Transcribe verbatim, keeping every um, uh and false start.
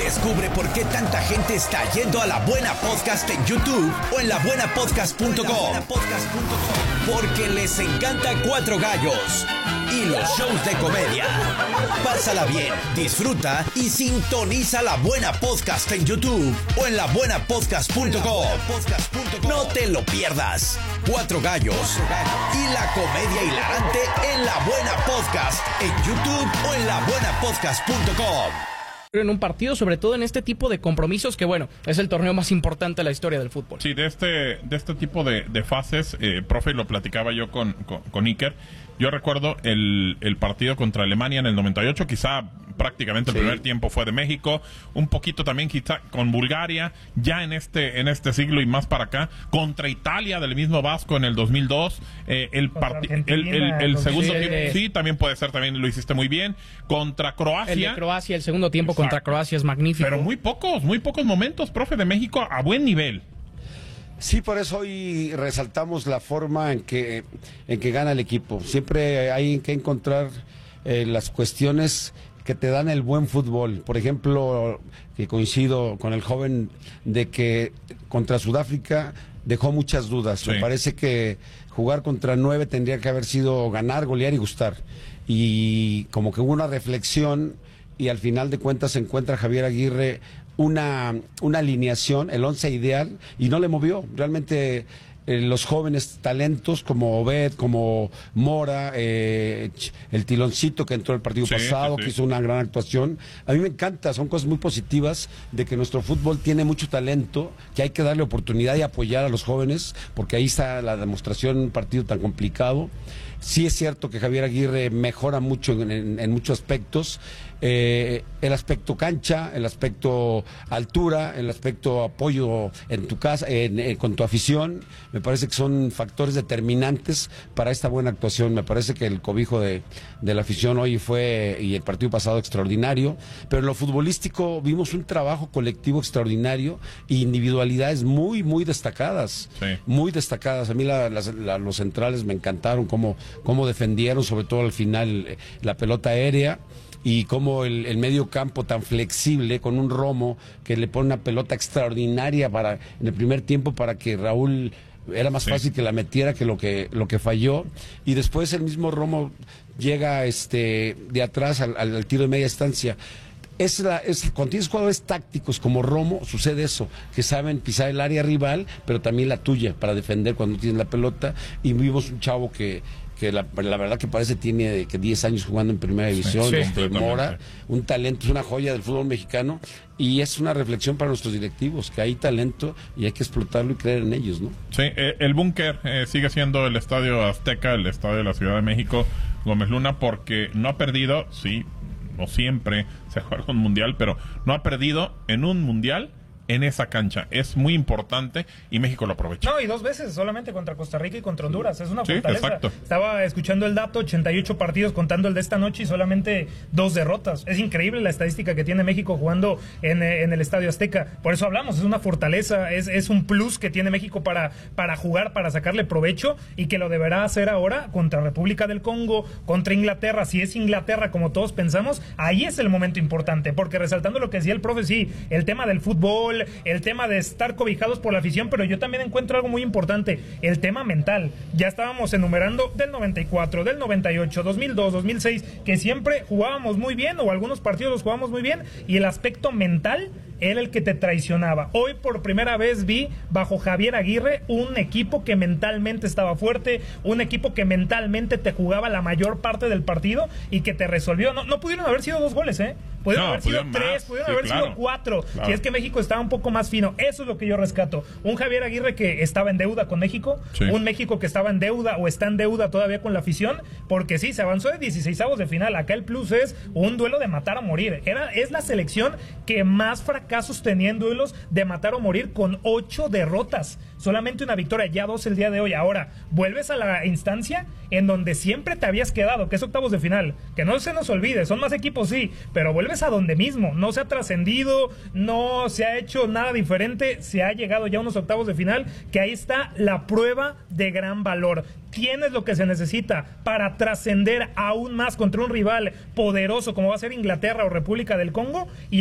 Descubre por qué tanta gente está yendo a La Buena Podcast en YouTube o en la buena podcast punto com. Porque les encanta Cuatro Gallos y los shows de comedia. Pásala bien, disfruta y sintoniza La Buena Podcast en YouTube o en la buena podcast punto com. No te lo pierdas. Cuatro Gallos y la comedia hilarante en La Buena Podcast en YouTube o en la buena podcast punto com. En un partido, sobre todo en este tipo de compromisos, que bueno, es el torneo más importante de la historia del fútbol. Sí, de este de este tipo de, de fases, eh, profe, lo platicaba yo con, con, con Iker. Yo recuerdo el, el partido contra Alemania en el noventa y ocho, quizá prácticamente el sí. primer tiempo fue de México, un poquito también quizá con Bulgaria, ya en este en este siglo y más para acá, contra Italia del mismo Vasco en el dos mil dos, eh, el, el, el, el, el segundo sí, tiempo, eh, sí, también puede ser, también lo hiciste muy bien, contra Croacia. El de Croacia, el segundo tiempo exacto. contra Croacia es magnífico. Pero muy pocos, muy pocos momentos, profe, de México a buen nivel. Sí, por eso hoy resaltamos la forma en que, en que gana el equipo. Siempre hay que encontrar eh, las cuestiones que te dan el buen fútbol. Por ejemplo, que coincido con el joven de que contra Sudáfrica dejó muchas dudas. Sí. Me parece que jugar contra nueve tendría que haber sido ganar, golear y gustar. Y como que hubo una reflexión y al final de cuentas se encuentra Javier Aguirre una, una alineación, el once ideal, y no le movió. Realmente eh, los jóvenes talentos como Obed, como Mora, eh, el Tiloncito que entró el partido sí, pasado, sí, sí. que hizo una gran actuación. A mí me encanta, son cosas muy positivas de que nuestro fútbol tiene mucho talento, que hay que darle oportunidad y apoyar a los jóvenes, porque ahí está la demostración en un partido tan complicado. Sí es cierto que Javier Aguirre mejora mucho en, en, en muchos aspectos, eh, el aspecto cancha, el aspecto altura, el aspecto apoyo en tu casa, en, en, con tu afición, me parece que son factores determinantes para esta buena actuación. Me parece que el cobijo de, de la afición hoy fue, y el partido pasado, extraordinario, pero en lo futbolístico vimos un trabajo colectivo extraordinario e individualidades muy, muy destacadas, sí. muy destacadas. A mí la, las, la, los centrales me encantaron, cómo cómo defendieron, sobre todo al final, la pelota aérea, y cómo el, el medio campo tan flexible, con un Romo que le pone una pelota extraordinaria para en el primer tiempo para que Raúl era más sí. fácil que la metiera que lo que lo que falló, y después el mismo Romo llega este de atrás al, al tiro de media distancia. Es la, es, cuando tienes jugadores tácticos como Romo, sucede eso, que saben pisar el área rival, pero también la tuya, para defender cuando tienes la pelota, y vimos un chavo que, que la, la verdad que parece tiene que diez años jugando en primera división, sí, sí, Mora, un talento, es una joya del fútbol mexicano, y es una reflexión para nuestros directivos, que hay talento y hay que explotarlo y creer en ellos, ¿no? Sí, eh, el búnker eh, sigue siendo el Estadio Azteca, el Estadio de la Ciudad de México, Gómez Luna, porque no ha perdido, sí, no siempre se juega un mundial, pero no ha perdido en un mundial en esa cancha. Es muy importante y México lo aprovecha. No, y dos veces solamente contra Costa Rica y contra Honduras. Es una sí, fortaleza. Exacto. Estaba escuchando el dato, ochenta y ocho partidos contando el de esta noche y solamente dos derrotas. Es increíble la estadística que tiene México jugando en, en el Estadio Azteca. Por eso hablamos, es una fortaleza, es, es un plus que tiene México para, para jugar, para sacarle provecho, y que lo deberá hacer ahora contra República del Congo, contra Inglaterra. Si es Inglaterra como todos pensamos, ahí es el momento importante, porque resaltando lo que decía el profe, sí, el tema del fútbol, el tema de estar cobijados por la afición, pero yo también encuentro algo muy importante, el tema mental. Ya estábamos enumerando del noventa y cuatro, del noventa y ocho, dos mil dos, dos mil seis, que siempre jugábamos muy bien, o algunos partidos los jugábamos muy bien, y el aspecto mental era el que te traicionaba. Hoy por primera vez vi bajo Javier Aguirre un equipo que mentalmente estaba fuerte, un equipo que mentalmente te jugaba la mayor parte del partido y que te resolvió. No, no pudieron haber sido dos goles, ¿eh? Pudieron no, haber sido tres, más. pudieron sí, haber claro. sido cuatro, claro. si es que México estaba un poco más fino. Eso es lo que yo rescato. Un Javier Aguirre que estaba en deuda con México, sí. un México que estaba en deuda o está en deuda todavía con la afición, porque sí, se avanzó de dieciseisavos de final. Acá el plus es un duelo de matar a morir. Era, es la selección que más fracasos tenía en duelos de matar o morir, con ocho derrotas. Solamente una victoria, ya dos el día de hoy. Ahora, vuelves a la instancia en donde siempre te habías quedado, que es octavos de final. Que no se nos olvide, son más equipos, sí, pero vuelves a donde mismo. No se ha trascendido, no se ha hecho nada diferente, se ha llegado ya a unos octavos de final, que ahí está la prueba de gran valor. Tienes lo que se necesita para trascender aún más contra un rival poderoso como va a ser Inglaterra o República del Congo, y